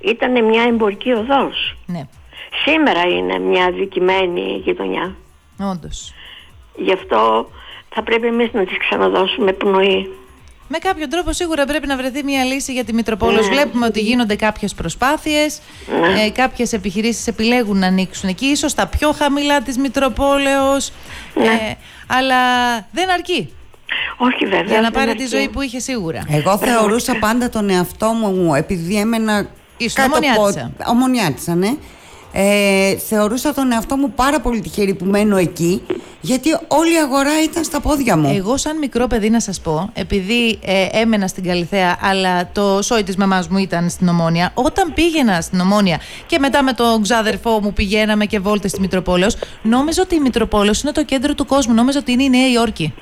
ήταν μια εμπορική οδός. Ναι. Σήμερα είναι μια αδικημένη γειτονιά. Όντως. Γι' αυτό θα πρέπει εμείς να της ξαναδώσουμε πνοή. Με κάποιο τρόπο σίγουρα πρέπει να βρεθεί μια λύση για τη Μητροπόλεως. Βλέπουμε ότι γίνονται κάποιες προσπάθειες, κάποιες επιχειρήσεις επιλέγουν να ανοίξουν εκεί, ίσως τα πιο χαμηλά της Μητροπόλεως, αλλά δεν αρκεί. Όχι βέβαια. Για να πάρει τη ζωή που είχε σίγουρα. Εγώ θεωρούσα πάντα τον εαυτό μου, επειδή έμενα κάτω από Ομονιάτισσα, ναι. Θεωρούσα τον εαυτό μου πάρα πολύ τυχερή που μένω εκεί, γιατί όλη η αγορά ήταν στα πόδια μου. Εγώ σαν μικρό παιδί να σας πω, επειδή έμενα στην Καλιθέα, αλλά το σόι της μαμάς μου ήταν στην Ομόνια, όταν πήγαινα στην Ομόνια και μετά με τον ξάδερφό μου πηγαίναμε και βόλτες στη Μητροπόλεως, νόμιζα ότι η Μητροπόλεως είναι το κέντρο του κόσμου, νόμιζα ότι είναι η Νέα Υόρκη.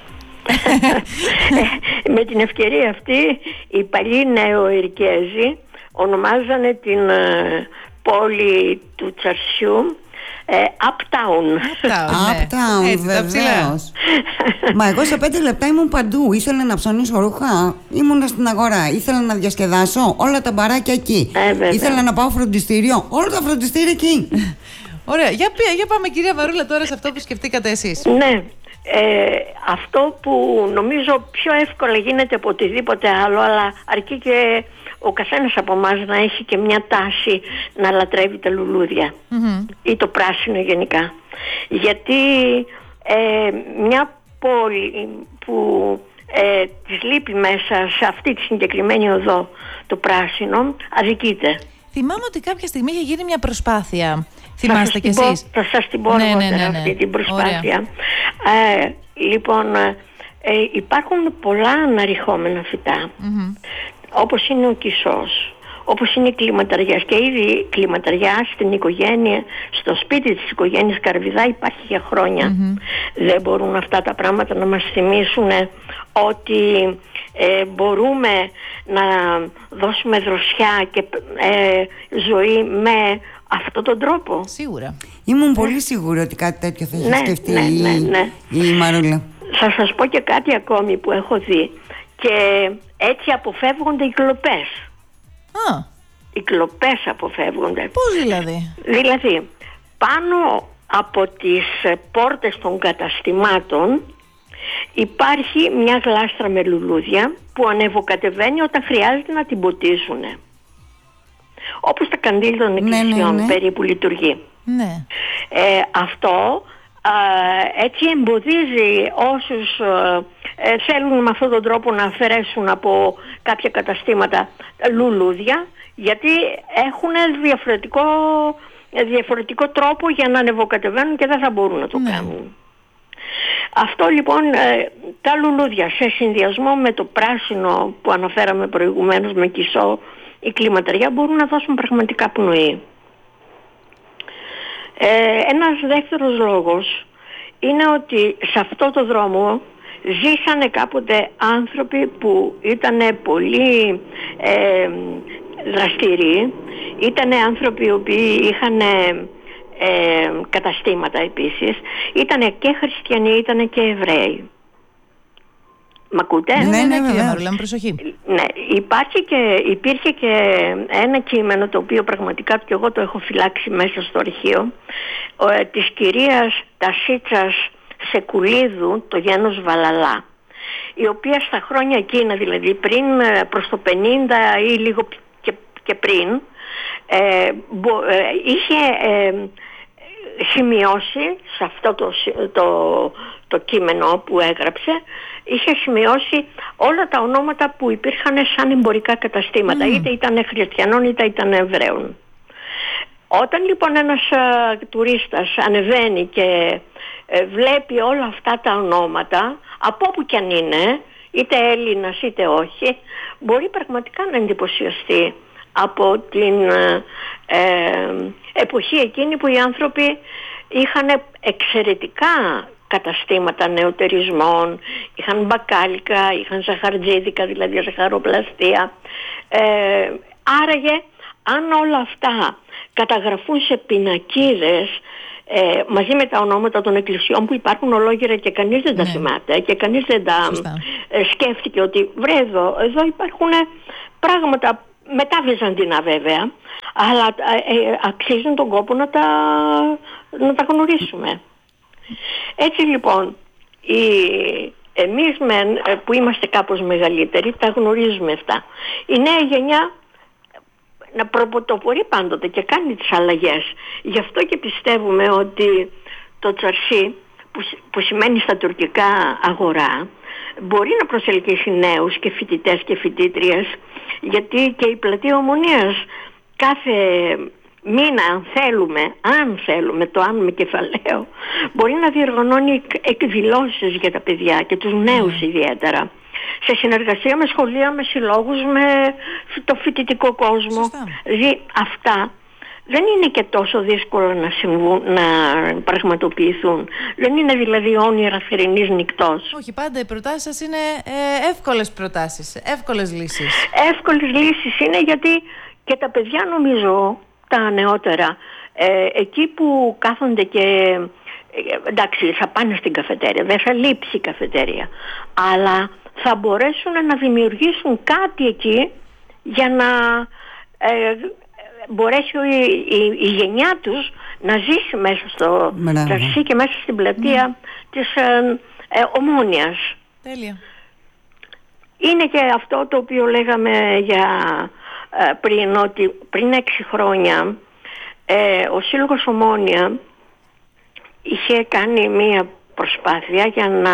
Με την ευκαιρία αυτή οι παλιοί νεοειρκέζοι ονομάζανε την πόλη του Τσαρσιού Uptown. Uptown, βεβαίως. Μα εγώ σε 5 λεπτά ήμουν παντού. Ήθελα να ψωνίσω ρούχα, ήμουνα στην αγορά. Ήθελα να διασκεδάσω, όλα τα μπαράκια εκεί. Ήθελα να πάω φροντιστήριο, όλα τα φροντιστήρια εκεί. Ωραία, για πάμε κυρία Βαρούλα τώρα σε αυτό που σκεφτήκατε εσείς. Ναι, αυτό που νομίζω πιο εύκολα γίνεται από οτιδήποτε άλλο, αλλά αρκεί και ο καθένας από εμάς να έχει και μια τάση να λατρεύει τα λουλούδια ή το πράσινο γενικά. Γιατί μια πόλη που της λείπει μέσα σε αυτή τη συγκεκριμένη οδό το πράσινο αδικείται. Θυμάμαι ότι κάποια στιγμή είχε γίνει μια προσπάθεια. Θυμάστε κι εσείς? Θα σας την πω αργότερα αυτή την προσπάθεια. Λοιπόν, υπάρχουν πολλά αναρριχόμενα φυτά, όπως είναι ο κισός, όπως είναι η κλιματαριά. Και ήδη η κλιματαριά στην οικογένεια, στο σπίτι της οικογένειας Καρβιδά υπάρχει για χρόνια. Δεν μπορούν αυτά τα πράγματα να μας θυμίσουν ότι μπορούμε να δώσουμε δροσιά και ζωή με αυτόν τον τρόπο. Σίγουρα. Ήμουν πολύ σίγουρη ότι κάτι τέτοιο θα είχε σκεφτεί η Μαρούλα. Θα σας πω και κάτι ακόμη που έχω δει. Και έτσι αποφεύγονται οι κλοπές. Οι κλοπές αποφεύγονται. Πώς δηλαδή? Δηλαδή, πάνω από τις πόρτες των καταστημάτων υπάρχει μια γλάστρα με λουλούδια που ανεβοκατεβαίνει όταν χρειάζεται να την ποτίσουν. Όπως τα καντήλια των εκκλησιών περίπου λειτουργεί. Αυτό έτσι εμποδίζει όσους θέλουν με αυτόν τον τρόπο να αφαιρέσουν από κάποια καταστήματα λουλούδια, γιατί έχουν διαφορετικό τρόπο για να ανεβοκατεβαίνουν και δεν θα μπορούν να το κάνουν. Αυτό λοιπόν, τα λουλούδια σε συνδυασμό με το πράσινο που αναφέραμε προηγουμένως, με κισό, η κλιματαριά, μπορούν να δώσουν πραγματικά πνοή. Ένας δεύτερος λόγος είναι ότι σε αυτό το δρόμο ζήσανε κάποτε άνθρωποι που ήταν πολύ δραστηριοί, ήταν άνθρωποι οι οποίοι είχαν καταστήματα επίσης, ήταν και χριστιανοί, ήταν και Εβραίοι. Μ' ακούτε? Ναι, κύριε Μαρούλα, προσοχή. Ναι, υπήρχε και ένα κείμενο το οποίο πραγματικά και εγώ το έχω φυλάξει μέσα στο αρχείο, της κυρίας Τασίτσας Σεκουλίδου, το γένος Βαλαλά, η οποία στα χρόνια εκείνα, δηλαδή πριν προς το 50 ή λίγο και πριν, είχε σημειώσει σε αυτό το κείμενο που έγραψε, είχε σημειώσει όλα τα ονόματα που υπήρχαν σαν εμπορικά καταστήματα, είτε ήταν χριστιανών είτε ήταν Εβραίων. Όταν λοιπόν ένας τουρίστας ανεβαίνει και βλέπει όλα αυτά τα ονόματα, από όπου κι αν είναι, είτε Έλληνας είτε όχι, μπορεί πραγματικά να εντυπωσιαστεί από την εποχή εκείνη που οι άνθρωποι είχαν εξαιρετικά καταστήματα νεωτερισμών, είχαν μπακάλικα, είχαν ζαχαρτζίδικα, δηλαδή ζαχαροπλαστεία. Άραγε, αν όλα αυτά καταγραφούν σε πινακίδες μαζί με τα ονόματα των εκκλησιών που υπάρχουν ολόγυρα και κανείς δεν τα θυμάται και κανείς δεν τα σκέφτηκε ότι βρε εδώ υπάρχουν πράγματα μετά βυζαντινά βέβαια, αλλά αξίζουν τον κόπο να τα γνωρίσουμε. Έτσι λοιπόν, εμείς που είμαστε κάπως μεγαλύτεροι τα γνωρίζουμε αυτά. Η νέα γενιά να πρωτοπορεί πάντοτε και κάνει τις αλλαγές. Γι' αυτό και πιστεύουμε ότι το τσαρσί, που σημαίνει στα τουρκικά αγορά, μπορεί να προσελκύσει νέους και φοιτητές και φοιτήτριες, γιατί και η πλατεία Ομονίας κάθε μήνα, αν θέλουμε, το αν με κεφαλαίο, μπορεί να διοργανώνει εκδηλώσεις για τα παιδιά και τους νέους ιδιαίτερα, σε συνεργασία με σχολεία, με συλλόγους, με το φοιτητικό κόσμο. Δηλαδή αυτά δεν είναι και τόσο δύσκολο να πραγματοποιηθούν. Δεν είναι δηλαδή όνειρα θερινής νυχτός. Όχι, πάντα οι προτάσεις σας είναι εύκολες προτάσεις, εύκολες λύσεις. Εύκολες λύσεις είναι, γιατί και τα παιδιά, νομίζω, τα νεότερα, εκεί που κάθονται και εντάξει, θα πάνε στην καφετέρια, δεν θα λείψει η καφετέρια, αλλά θα μπορέσουν να δημιουργήσουν κάτι εκεί για να μπορέσει η γενιά τους να ζήσει μέσα στο τσαρσί και μέσα στην πλατεία της Ομόνιας. Τέλεια. Είναι και αυτό το οποίο λέγαμε πριν, ότι πριν 6 χρόνια ο Σύλλογος Ομόνια είχε κάνει μία προσπάθεια για να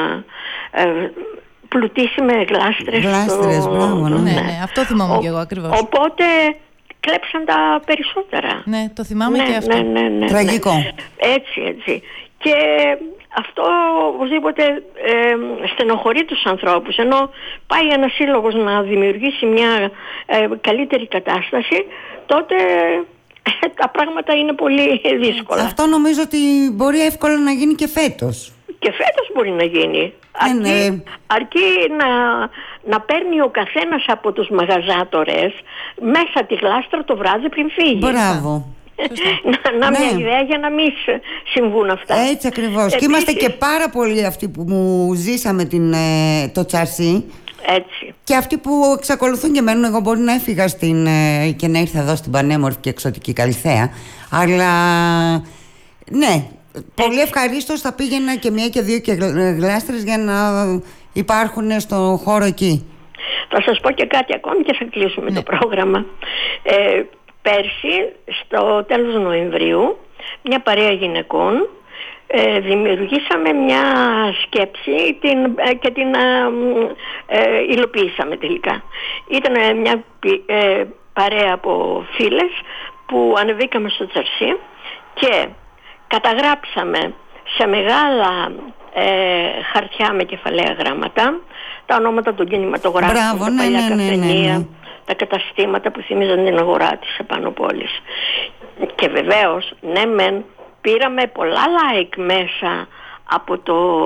πλουτίσει με γλάστρες. Μπράβο, ναι, αυτό θυμάμαι και εγώ ακριβώς. Οπότε κλέψαν τα περισσότερα. Ναι, το θυμάμαι και αυτό. Ναι. Τραγικό. Έτσι. Και αυτό οπωσδήποτε στενοχωρεί τους ανθρώπους, ενώ πάει ένας σύλλογος να δημιουργήσει μια καλύτερη κατάσταση, τότε τα πράγματα είναι πολύ δύσκολα. Αυτό νομίζω ότι μπορεί εύκολα να γίνει και φέτος. Και φέτος μπορεί να γίνει. Αρκεί να παίρνει ο καθένας από τους μαγαζάτορες μέσα τη γλάστρα το βράδυ πριν φύγει. Μπράβο. Μια ιδέα για να μην συμβούν αυτά. Έτσι ακριβώς. Και είμαστε και πάρα πολλοί αυτοί που ζήσαμε το τσαρσί. Έτσι. Και αυτοί που εξακολουθούν και μένουν. Εγώ μπορεί να έφυγα και να ήρθα εδώ στην πανέμορφη και εξωτική Καλιθέα, αλλά ναι, πολύ ευχαρίστως θα πήγαινα και 1 και 2 και γλάστρες για να υπάρχουν στο χώρο εκεί. Θα σας πω και κάτι ακόμη και θα κλείσουμε το πρόγραμμα. Πέρσι, στο τέλος Νοεμβρίου, μια παρέα γυναικών δημιουργήσαμε μια σκέψη και την υλοποιήσαμε τελικά. Ήταν μια παρέα από φίλες που ανεβήκαμε στο τσαρσί και καταγράψαμε σε μεγάλα χαρτιά με κεφαλαία γράμματα τα ονόματα των κινηματογράφων, τα παλιά καφενεία, τα καταστήματα που θύμιζαν την αγορά της επάνω πόλης. Και βεβαίως, ναι μεν, πήραμε πολλά like μέσα από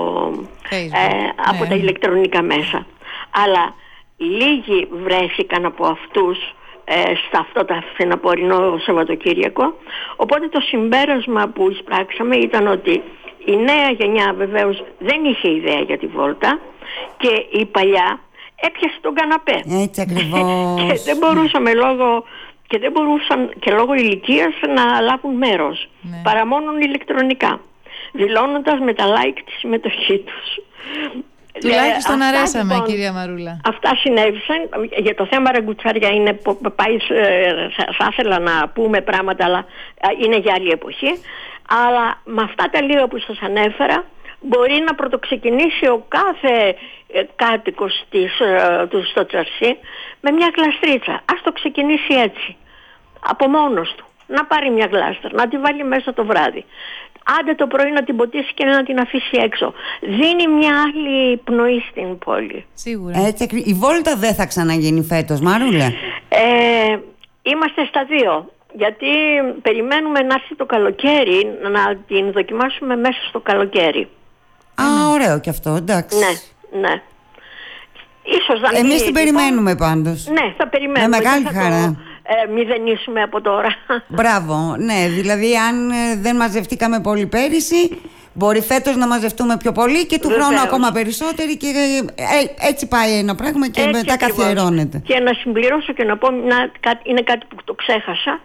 τα ηλεκτρονικά μέσα, αλλά λίγοι βρέθηκαν από αυτούς σε αυτό το φθινοπορεινό Σαββατοκύριακο. Οπότε το συμπέρασμα που εισπράξαμε ήταν ότι η νέα γενιά βεβαίως δεν είχε ιδέα για τη βόλτα και η παλιά έπιασε τον καναπέ. Έτσι ακριβώς. Και δεν μπορούσαν και λόγω ηλικίας να λάβουν μέρος, παρά μόνο ηλεκτρονικά, δηλώνοντας με τα like τη συμμετοχή τους. Τουλάχιστον αρέσαμε, λοιπόν, κυρία Μαρούλα. Αυτά συνέβησαν. Για το θέμα ραγκουτσάρια θα ήθελα να πούμε πράγματα, αλλά είναι για άλλη εποχή. Αλλά με αυτά τα λίγα που σας ανέφερα, μπορεί να πρωτοξεκινήσει ο κάθε κάτοικος στο τσαρσί με μια γλαστρίτσα. Ας το ξεκινήσει έτσι, από μόνος του. Να πάρει μια γλάστρα, να τη βάλει μέσα το βράδυ. Άντε το πρωί να την ποτίσει και να την αφήσει έξω. Δίνει μια άλλη πνοή στην πόλη. Σίγουρα. Έτσι, η βόλτα δεν θα ξαναγίνει φέτος, Μαρούλα? Είμαστε στα 2. Γιατί περιμένουμε να έρθει το καλοκαίρι, να την δοκιμάσουμε μέσα στο καλοκαίρι. Ωραίο και αυτό, εντάξει. Ναι. Ίσως να εμείς την περιμένουμε πάντως. Ναι, θα περιμένουμε. Με μεγάλη χαρά. Μηδενίσουμε από τώρα. Μπράβο, ναι, δηλαδή αν δεν μαζευτήκαμε πολύ πέρυσι, Μπορεί φέτος να μαζευτούμε πιο πολύ και του χρόνου ακόμα περισσότεροι, και έτσι πάει ένα πράγμα και έτσι μετά καθιερώνεται. Και να συμπληρώσω και να πω, είναι κάτι που το ξέχασα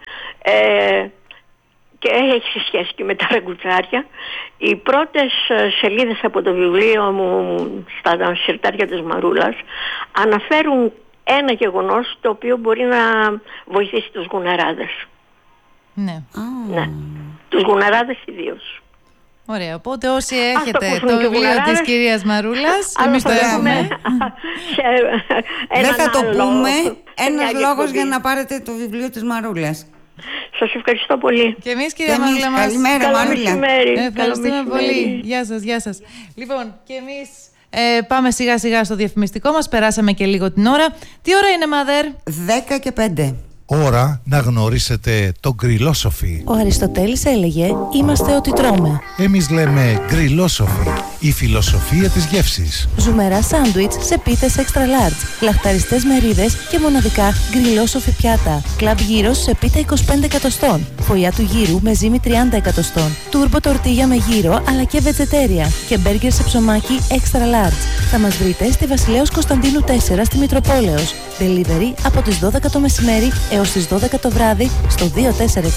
και έχει σχέση και με τα ραγκουτσάρια. Οι πρώτες σελίδες από το βιβλίο μου στα συρτάρια της Μαρούλας αναφέρουν ένα γεγονός το οποίο μπορεί να βοηθήσει τους γουναράδες. Ναι. Ναι. Τους γουναράδες ιδίως. Ωραία, οπότε όσοι έχετε το βιβλίο της κυρίας Μαρούλας, εμείς το έχουμε. Δεν θα το πούμε. Ένας λόγος για να πάρετε το βιβλίο της Μαρούλας. Σας ευχαριστώ πολύ. Και εμείς, κυρία Μαρούλα μας. Καλημέρα, Μαρούλα. Ευχαριστούμε πολύ. Γεια σας, γεια σας. Λοιπόν, και εμείς πάμε σιγά σιγά στο διαφημιστικό μας. Περάσαμε και λίγο την ώρα. Τι ώρα είναι, Μαδέρ? 10 και 5. Ώρα να γνωρίσετε το γκριλόσοφι. Ο Αριστοτέλης έλεγε «Είμαστε ό,τι τρώμε». Εμείς λέμε γκριλόσοφι, η φιλοσοφία της γεύσης. Ζουμερά σάντουιτς σε πίτες extra large, λαχταριστές μερίδες και μοναδικά γκριλόσοφι πιάτα. Κλαμπ γύρος σε πίτα 25 εκατοστών. Φωλιά του γύρου με ζύμη 30 εκατοστών. Τούρμπο τορτίγια με γύρο αλλά και βετζετέρια. Και μπέργκερ σε ψωμάκι extra large. Θα μας βρείτε στη Βασιλέως Κωνσταντίνου 4 στη Μητροπόλεως. Delivery από τις 12 το μεσημέρι έως τις 12 το βράδυ στο 24670 26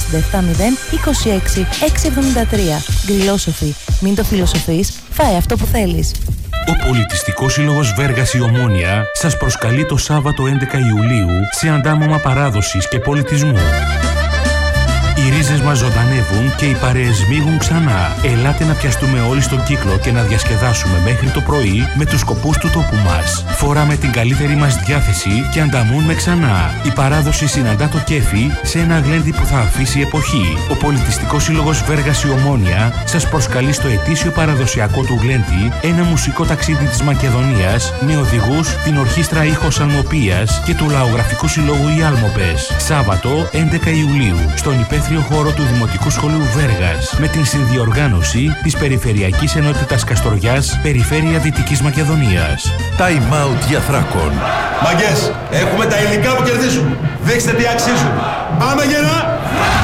673. Γκριλόσοφι. Μην το φιλοσοφείς, φάε αυτό που θέλεις. Ο Πολιτιστικός Σύλλογος Βέργας η Ομόνοια σας προσκαλεί το Σάββατο 11 Ιουλίου σε αντάμωμα παράδοσης και πολιτισμού. Οι ρίζες μας ζωντανεύουν και οι παρέες μίγουν ξανά. Ελάτε να πιαστούμε όλοι στον κύκλο και να διασκεδάσουμε μέχρι το πρωί με τους σκοπούς του τόπου μας. Φοράμε την καλύτερη μας διάθεση και ανταμούμε ξανά. Η παράδοση συναντά το κέφι σε ένα γλέντι που θα αφήσει εποχή. Ο Πολιτιστικός Σύλλογος Βέργας η Ομόνοια σας προσκαλεί στο ετήσιο παραδοσιακό του γλέντι ένα μουσικό ταξίδι της Μακεδονίας με οδηγούς την Ορχήστρα Ήχος Αλμοπίας και του Λαογραφικού Συλλόγου Οι Άλμοπες. Σάββατο 11 Ιουλίου στον υπαίθριο χώρο του Δημοτικού Σχολείου Βέργας με την συνδιοργάνωση της Περιφερειακής Ενότητας Καστοριάς, Περιφέρεια Δυτικής Μακεδονίας. Time out για Θράκων. Μαγκές, έχουμε τα υλικά που κερδίζουν. Δείξτε τι αξίζουν. Πάμε γερά!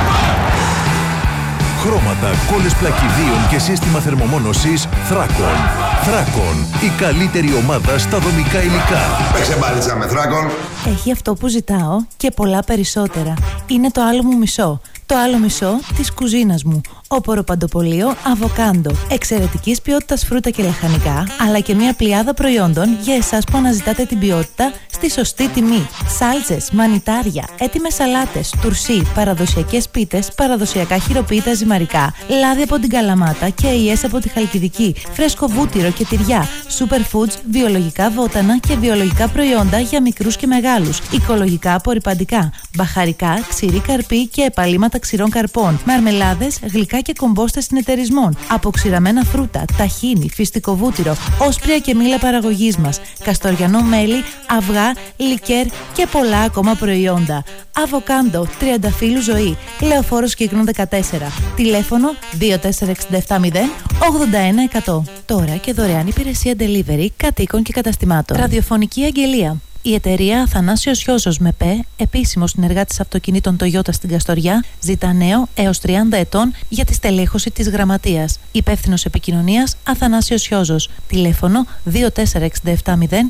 Χρώματα, κόλλες πλακιδίων και σύστημα θερμομόνωσης Θράκων. Θράκων, η καλύτερη ομάδα στα δομικά υλικά. Παίξε μπάλιτσα με Θράκων. Έχει αυτό που ζητάω και πολλά περισσότερα. Είναι το άλλο μου μισό. Το άλλο μισό της κουζίνας μου. Όπορο παντοπολείο Αβοκάντο. Εξαιρετικής ποιότητας φρούτα και λαχανικά, αλλά και μια πλειάδα προϊόντων για εσάς που αναζητάτε την ποιότητα στη σωστή τιμή. Σάλτσες, μανιτάρια, έτοιμες σαλάτες, τουρσί, παραδοσιακές πίτες, παραδοσιακά χειροποίητα ζυμαρικά, λάδι από την Καλαμάτα και αειές από τη Χαλκιδική, φρέσκο βούτυρο και τυριά, superfoods, βιολογικά βότανα και βιολογικά προϊόντα για μικρούς και μεγάλους, οικολογικά απορρυπαντικά, μπαχαρικά, ξηρή καρπή και επαλήματα ξηρών καρπών, μαρμελάδες, γλυκά και κομπόστες συνεταιρισμών, αποξηραμένα φρούτα, ταχίνι, φυστικό βούτυρο, όσπρια και μήλα παραγωγής μας, καστοριανό μέλι, αυγά, λικέρ και πολλά ακόμα προϊόντα. Αβοκάντο, τριανταφύλου ζωή, Λεωφόρος Κύκνων 14. Τηλέφωνο 24670 81100. Τώρα και δωρεάν υπηρεσία delivery κατοίκων και καταστημάτων. Ραδιοφωνική αγγελία. Η εταιρεία Αθανάσιος Γιώσος με ΠΕ, επίσημος συνεργάτης αυτοκινήτων Toyota στην Καστοριά, ζητά νέο έως 30 ετών για τη στελέχωση της γραμματείας. Υπεύθυνος επικοινωνίας Αθανάσιος Γιώσος. Τηλέφωνο 24670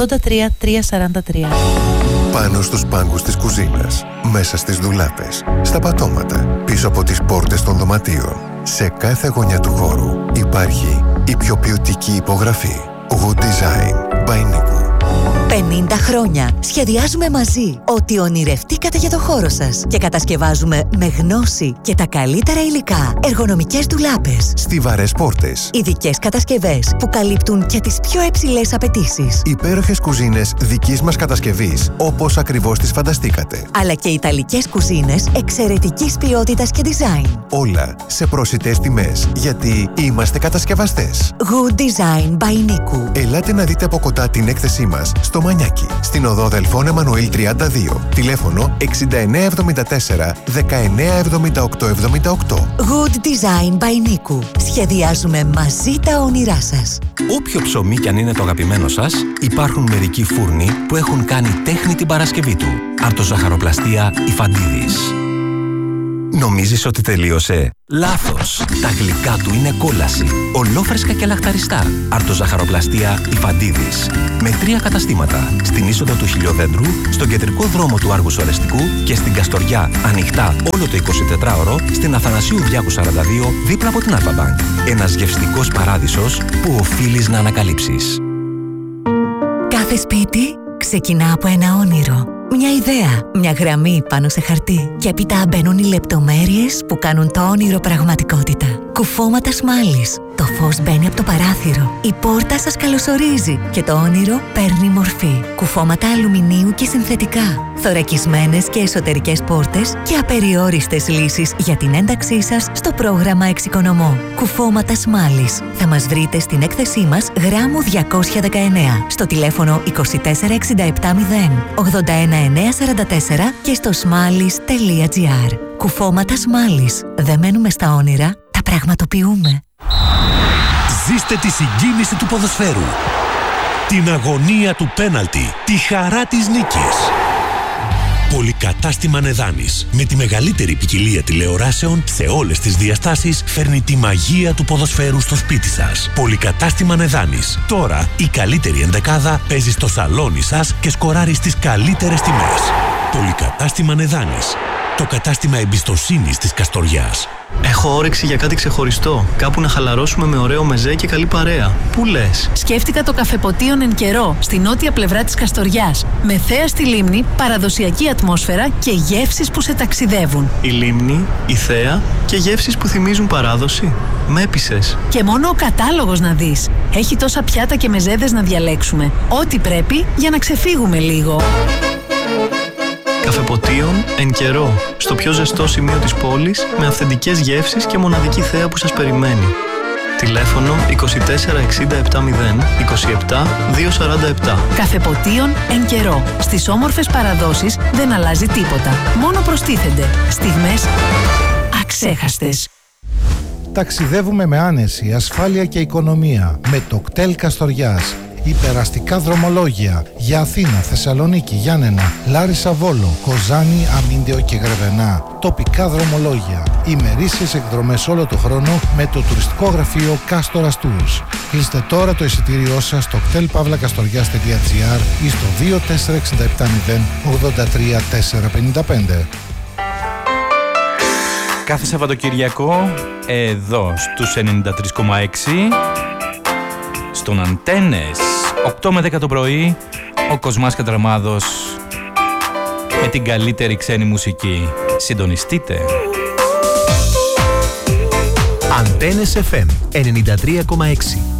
83343. Πάνω στους πάγκους της κουζίνας, μέσα στις ντουλάπες, στα πατώματα, πίσω από τις πόρτες των δωματίων. Σε κάθε γωνιά του χώρου υπάρχει η πιο ποιοτική υπογραφή. Good Design by Niku. 50 χρόνια σχεδιάζουμε μαζί ό,τι ονειρευτήκατε για το χώρο σας και κατασκευάζουμε με γνώση και τα καλύτερα υλικά εργονομικές ντουλάπες, Στιβαρές πόρτες, ειδικές κατασκευές που καλύπτουν και τις πιο υψηλές απαιτήσεις, υπέροχες κουζίνες δικής μας κατασκευής όπως ακριβώς τις φανταστήκατε, αλλά και ιταλικές κουζίνες εξαιρετικής ποιότητας και design. όλα σε προσιτές τιμές, γιατί είμαστε κατασκευαστές. Good Design by Niku. Ελάτε να δείτε από κοντά την έκθεσή μας στο Μανιάκι, στην οδό Δελφών Εμμανουήλ 32, τηλέφωνο 6974 197878. Good Design by Niku. Σχεδιάζουμε μαζί τα όνειρά σας. Όποιο ψωμί κι αν είναι το αγαπημένο σας, υπάρχουν μερικοί φούρνοι που έχουν κάνει τέχνη την παρασκευή του. Αρτοζαχαροπλαστεία Ιφαντίδης. Νομίζεις ότι τελείωσε? Λάθος! Τα γλυκά του είναι κόλαση. Ολόφρεσκα και λαχταριστά. Αρτοζαχαροπλαστεία Ιφαντίδης. Με 3 καταστήματα. Στην είσοδο του Χιλιοδέντρου, στον κεντρικό δρόμο του Άργους Ορεστικού και στην Καστοριά, ανοιχτά όλο το 24ωρο, στην Αθανασίου Διάκου 42, δίπλα από την Alpha Bank. Ένας γευστικός παράδεισος που οφείλεις να ανακαλύψεις. Κάθε σπίτι ξεκινά από ένα όνειρο. Μια ιδέα, μια γραμμή πάνω σε χαρτί. Και έπειτα μπαίνουν οι λεπτομέρειες που κάνουν το όνειρο πραγματικότητα. Κουφώματα σμάλης. Το φως μπαίνει από το παράθυρο. Η πόρτα σας καλωσορίζει και το όνειρο παίρνει μορφή. Κουφώματα αλουμινίου και συνθετικά. Θωρακισμένες και εσωτερικές πόρτες και απεριόριστες λύσεις για την ένταξή σας στο πρόγραμμα Εξοικονομώ. Κουφώματα σμάλης. Θα μας βρείτε στην έκθεσή μας γράμμου 219 στο τηλέφωνο 24670 81944 και στο smallis.gr. Κουφώματα σμάλης. Δεν μένουμε στα όνειρα, τα πραγματοποιούμε. Ζήστε τη συγκίνηση του ποδοσφαίρου, την αγωνία του πέναλτι, τη χαρά της νίκης. Πολυκατάστημα Νεδάνης, με τη μεγαλύτερη ποικιλία τηλεοράσεων σε όλες τις διαστάσεις, φέρνει τη μαγεία του ποδοσφαίρου στο σπίτι σας. Πολυκατάστημα Νεδάνης. Τώρα η καλύτερη ενδεκάδα παίζει στο σαλόνι σας και σκοράρει στις καλύτερες τιμές. Πολυκατάστημα Νεδάνης. Το κατάστημα εμπιστοσύνης της Καστοριάς. Έχω όρεξη για κάτι ξεχωριστό. Κάπου να χαλαρώσουμε με ωραίο μεζέ και καλή παρέα. Πού λες? Σκέφτηκα το καφεποτίον Εν Καιρό, στη νότια πλευρά της Καστοριάς. Με θέα στη λίμνη, παραδοσιακή ατμόσφαιρα και γεύσεις που σε ταξιδεύουν. Η λίμνη, η θέα και γεύσεις που θυμίζουν παράδοση. Με έπεισες. Και μόνο ο κατάλογος να δεις. Έχει τόσα πιάτα και μεζέδες να διαλέξουμε. Ό,τι πρέπει για να ξεφύγουμε λίγο. Καφεποτίον Εν Καιρό, στο πιο ζεστό σημείο της πόλης, με αυθεντικές γεύσεις και μοναδική θέα που σας περιμένει. Τηλέφωνο 24670 27 247. Καφεποτίον Εν Καιρό. Στις όμορφες παραδόσεις δεν αλλάζει τίποτα. Μόνο προστίθενται στιγμές αξέχαστες. Ταξιδεύουμε με άνεση, ασφάλεια και οικονομία με το κτέλ Καστοριάς. Υπεραστικά δρομολόγια για Αθήνα, Θεσσαλονίκη, Γιάννενα, Λάρισα, Βόλο, Κοζάνη, Αμίντεο και Γρεβενά. Τοπικά δρομολόγια. Ημερήσιες εκδρομές όλο το χρόνο με το τουριστικό γραφείο Κάστορας Tours. Κλείστε τώρα το εισιτήριό σας στο ktelpavlakastorias.gr ή στο 24670 83 455. Κάθε Σαββατοκυριακό εδώ στους 93,6 στον Αντένες 8 με 10 το πρωί ο Κοσμάς Κατραμάδος με την καλύτερη ξένη μουσική. Συντονιστείτε. Αντένες FM 93,6.